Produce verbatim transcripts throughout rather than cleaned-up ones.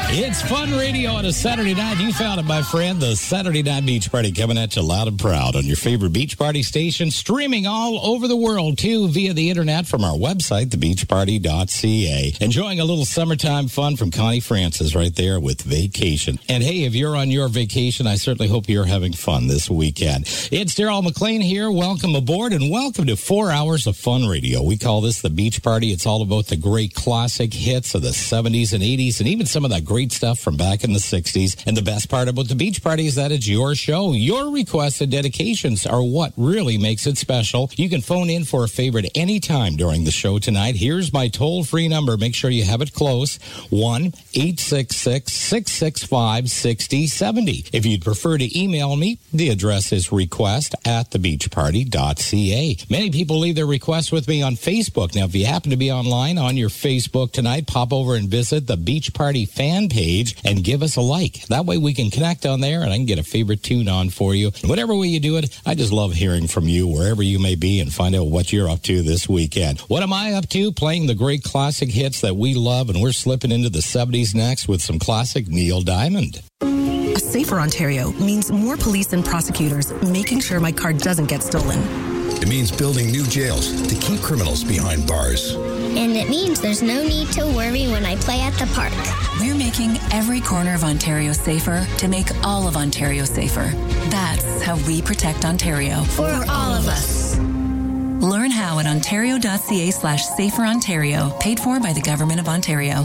It's fun radio on a Saturday night. You found it, my friend. The Saturday Night Beach Party coming at you loud and proud on your favorite beach party station, streaming all over the world, too, via the internet from our website, the beach party dot c a. Enjoying a little summertime fun from Connie Francis right there with Vacation. And, hey, if you're on your vacation, I certainly hope you're having fun this weekend. It's Daryl McLean here. Welcome aboard, and welcome to four hours of fun radio. We call this the Beach Party. It's all about the great classic hits of the seventies and eighties, and even some of that great stuff from back in the sixties. And the best part about the Beach Party is that it's your show. Your requests and dedications are what really makes it special. You can phone in for a favorite anytime during the show tonight. Here's my toll-free number. Make sure you have it close. one eight six six, six six five, six zero seven zero. If you'd prefer to email me, the address is request at the beach party dot c a. Many people leave their requests with me on Facebook. Now, if you happen to be online on your Facebook tonight, pop over and visit the Beach Party fan page and give us a like. That way we can connect on there and I can get a favorite tune on for you. Whatever way you do it, I just love hearing from you wherever you may be and find out what you're up to this weekend. What am I up to? Playing the great classic hits that we love, and we're slipping into the seventies next with some classic Neil Diamond. A safer Ontario means more police and prosecutors making sure my car doesn't get stolen. It means building new jails to keep criminals behind bars. And it means there's no need to worry when I play at the park. We're making every corner of Ontario safer to make all of Ontario safer. That's how we protect Ontario. For all of us. Learn how at ontario.ca slash safer Ontario. Paid for by the Government of Ontario.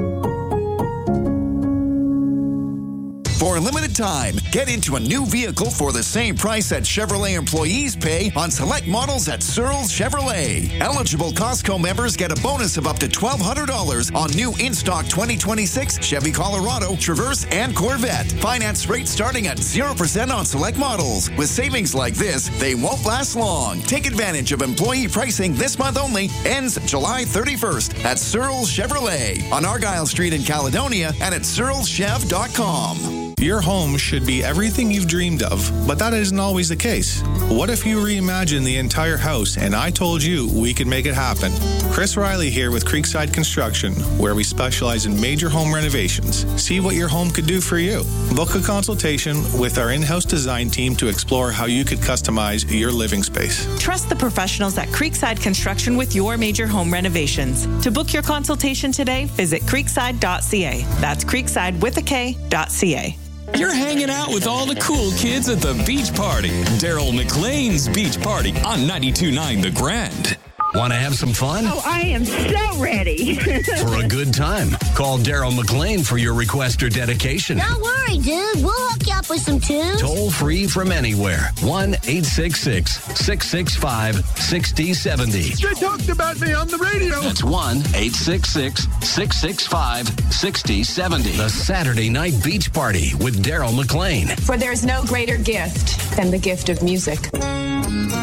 For a limited time, get into a new vehicle for the same price that Chevrolet employees pay on select models at Searles Chevrolet. Eligible Costco members get a bonus of up to twelve hundred dollars on new in-stock twenty twenty-six Chevy Colorado, Traverse, and Corvette. Finance rates starting at zero percent on select models. With savings like this, they won't last long. Take advantage of employee pricing this month only. Ends July thirty-first at Searles Chevrolet on Argyle Street in Caledonia and at searles chev dot com. Your home should be everything you've dreamed of, but that isn't always the case. What if you reimagine the entire house and I told you we could make it happen? Chris Riley here with Creekside Construction, where we specialize in major home renovations. See what your home could do for you. Book a consultation with our in-house design team to explore how you could customize your living space. Trust the professionals at Creekside Construction with your major home renovations. To book your consultation today, visit creekside dot c a. That's creekside with a K dot C A. You're hanging out with all the cool kids at the Beach Party. Daryl McLean's Beach Party on ninety-two point nine The Grand. Want to have some fun? Oh, I am so ready. For a good time, call Daryl McLean for your request or dedication. Don't worry, dude. We'll hook you up with some tunes. Toll free from anywhere. one eight six six, six six five, six zero seven zero. They talked about me on the radio. That's one eight six six, six six five, six zero seven zero. The Saturday Night Beach Party with Daryl McLean. For there's no greater gift than the gift of music.